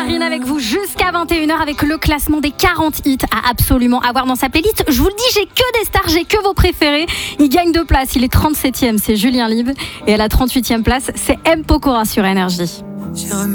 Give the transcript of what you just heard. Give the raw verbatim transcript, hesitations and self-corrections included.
Marine avec vous jusqu'à vingt et une heures avec le classement des quarante hits à absolument avoir dans sa playlist. Je vous le dis, j'ai que des stars, j'ai que vos préférés. Il gagne deux places, il est trente-septième, c'est Julien Lieb. Et à la trente-huitième place, c'est M. Pokora sur Énergie.